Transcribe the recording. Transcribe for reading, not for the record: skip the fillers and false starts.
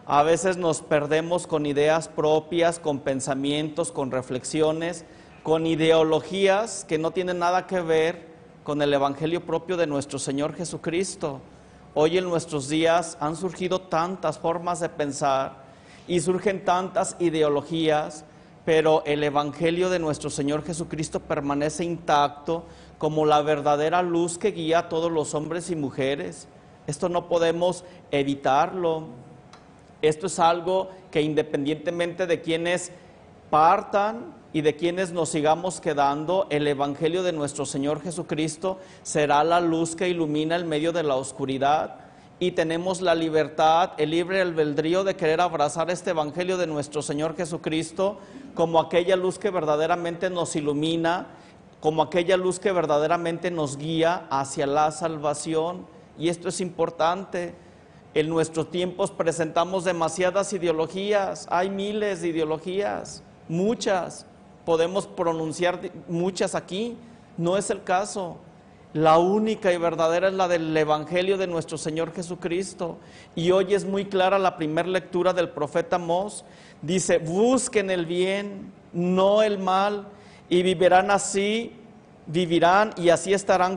A veces nos perdemos con ideas propias, con pensamientos, con reflexiones, con ideologías que no tienen nada que ver con el evangelio propio de nuestro Señor Jesucristo. Hoy en nuestros días han surgido tantas formas de pensar y surgen tantas ideologías, pero el evangelio de nuestro Señor Jesucristo permanece intacto como la verdadera luz que guía a todos los hombres y mujeres. Esto no podemos evitarlo. Esto es algo que independientemente de quienes partan y de quienes nos sigamos quedando, el evangelio de nuestro Señor Jesucristo será la luz que ilumina el medio de la oscuridad, y tenemos la libertad, el libre albedrío de querer abrazar este evangelio de nuestro Señor Jesucristo como aquella luz que verdaderamente nos ilumina, como aquella luz que verdaderamente nos guía hacia la salvación. Y esto es importante. En nuestros tiempos presentamos demasiadas ideologías, hay miles de ideologías, muchas, podemos pronunciar muchas aquí, no es el caso. La única y verdadera es la del evangelio de nuestro Señor Jesucristo. Y hoy es muy clara la primera lectura del profeta Amós. Dice: busquen el bien, no el mal, y vivirán y así estarán